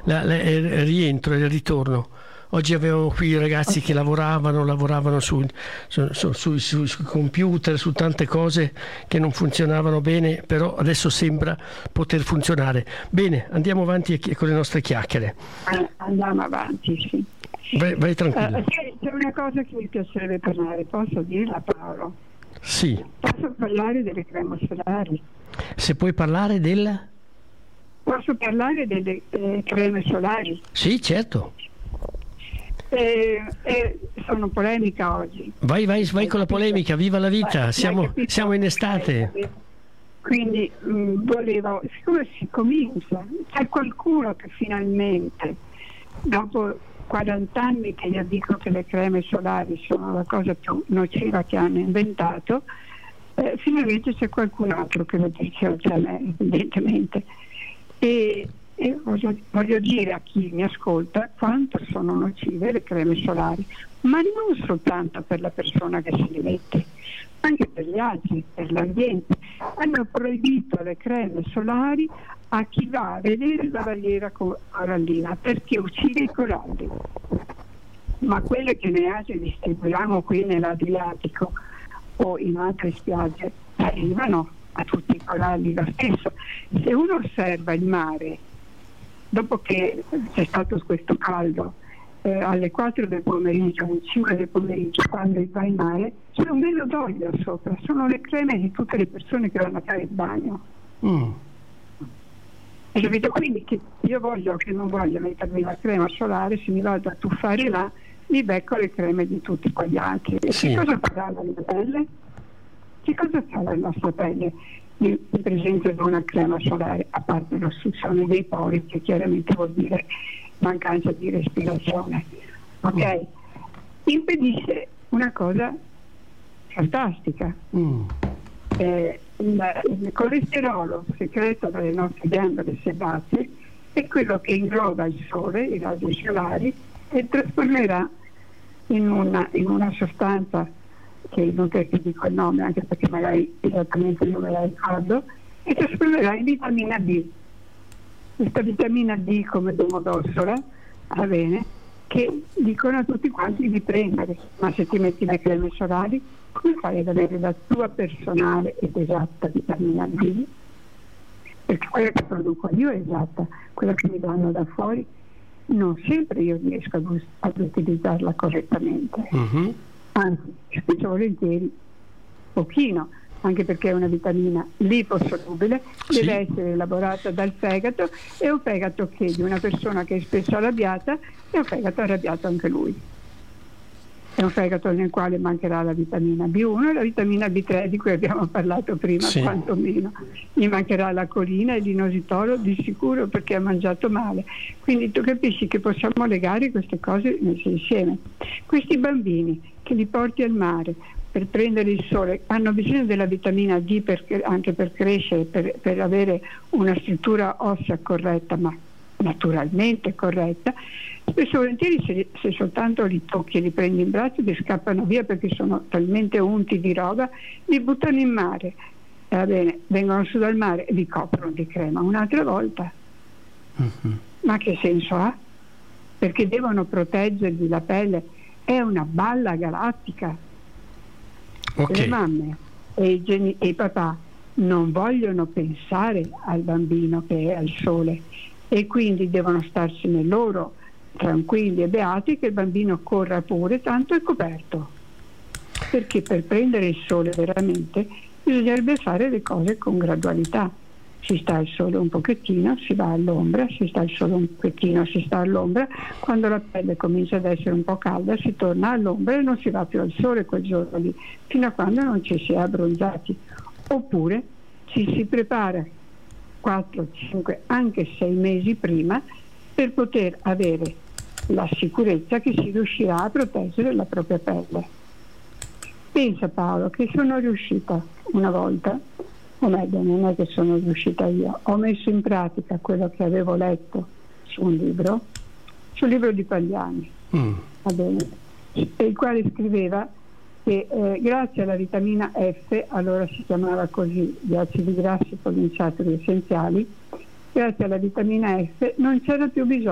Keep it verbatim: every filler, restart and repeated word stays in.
la, la, il rientro e il ritorno. Oggi avevamo qui i ragazzi che lavoravano, lavoravano su, su, su, su, su, su computer, su tante cose che non funzionavano bene, però adesso sembra poter funzionare. Bene, andiamo avanti con le nostre chiacchiere. Andiamo avanti, sì. Vai, vai tranquillo. Uh, c'è una cosa che mi piacerebbe parlare, posso dirla, Paolo? Sì. Posso parlare delle creme solari? Se puoi parlare del... Posso parlare delle eh, creme solari? Sì, certo. Eh, eh, sono polemica oggi. Vai, vai, vai con la polemica, viva la vita, siamo, siamo in estate. Quindi mh, volevo, siccome si comincia, c'è qualcuno che finalmente, dopo quaranta anni che io dico che le creme solari sono la cosa più nociva che hanno inventato, eh, finalmente c'è qualcun altro che lo dice oltre a me, evidentemente. E, e voglio, voglio dire a chi mi ascolta quanto sono nocive le creme solari, ma non soltanto per la persona che se le mette, ma anche per gli altri, per l'ambiente. Hanno proibito le creme solari a chi va a vedere la barriera corallina perché uccide i coralli, ma quelle che ne ha che distribuiamo qui nell'Adriatico o in altre spiagge arrivano a tutti i coralli lo stesso. Se uno osserva il mare dopo che c'è stato questo caldo, eh, alle quattro del pomeriggio, alle cinque del pomeriggio, quando va in mare, c'è un velo d'olio sopra, sono le creme di tutte le persone che vanno a fare il bagno. Mm. Hai capito? Quindi che io voglio che non voglio mettermi la crema solare, se mi vado a tuffare là, mi becco le creme di tutti quegli altri. E sì. Che cosa farà la mia pelle? Che cosa fa la nostra pelle in presenza di una crema solare, a parte l'ostruzione dei pori, che chiaramente vuol dire mancanza di respirazione, ok? Impedisce una cosa fantastica. Mm. Eh, il, il colesterolo segreto dalle nostre ghiandole sebacee è quello che ingloba il sole, i raggi solari, e trasformerà in una, in una sostanza che non che dico il nome, anche perché magari esattamente non me la ricordo, e trasformerà in vitamina D. Questa vitamina D come Domodossola, va bene, che dicono a tutti quanti di prendere, ma se ti metti le creme solari, come fai ad avere la tua personale ed esatta vitamina D? Perché quella che produco io è esatta, quella che mi danno da fuori non sempre io riesco ad, ad utilizzarla correttamente. Mm-hmm. Anzi, spesso volentieri pochino, anche perché è una vitamina liposolubile, sì. Deve essere elaborata dal fegato, e un fegato che di una persona che è spesso arrabbiata è un fegato arrabbiato anche lui. È un fegato nel quale mancherà la vitamina B uno e la vitamina B tre di cui abbiamo parlato prima, sì. Quantomeno. Gli mancherà la colina e l'inositolo di sicuro perché ha mangiato male. Quindi tu capisci che possiamo legare queste cose messe insieme. Questi bambini che li porti al mare per prendere il sole hanno bisogno della vitamina D per, anche per crescere, per, per avere una struttura ossea corretta, ma naturalmente corretta. Spesso volentieri se, se soltanto li tocchi e li prendi in braccio ti scappano via perché sono talmente unti di roba, li buttano in mare, e va bene, vengono su dal mare e li coprono di crema un'altra volta. Mm-hmm. Ma che senso ha? Perché devono proteggergli la pelle. È una balla galattica. Okay. Le mamme e i, geni- e i papà non vogliono pensare al bambino che è al sole e quindi devono starsene loro tranquilli e beati che il bambino corra pure, tanto è coperto. Perché per prendere il sole veramente bisognerebbe fare le cose con gradualità. Si sta al sole un pochettino, si va all'ombra, si sta al sole un pochettino, si sta all'ombra, quando la pelle comincia ad essere un po' calda si torna all'ombra e non si va più al sole quel giorno lì, fino a quando non ci si è abbronzati. Oppure ci si prepara quattro, cinque, anche sei mesi prima per poter avere la sicurezza che si riuscirà a proteggere la propria pelle. Pensa Paolo che sono riuscita una volta, o meglio non è che sono riuscita io, ho messo in pratica quello che avevo letto su un libro, sul libro di Pagliani, mm. va bene, il quale scriveva che eh, grazie alla vitamina F, allora si chiamava così, gli acidi grassi poliinsaturi essenziali, grazie alla vitamina F non c'era più bisogno